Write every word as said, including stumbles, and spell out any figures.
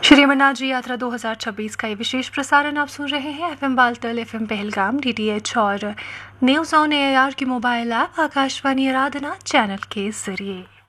श्री अमरनाथ जी यात्रा दो हज़ार छब्बीस का ये विशेष प्रसारण आप सुन रहे हैं FM Baltal, FM Pahalgam, DTH और न्यूज़ ऑन एआईआर की मोबाइल ऐप आकाशवाणी आराधना चैनल के जरिए।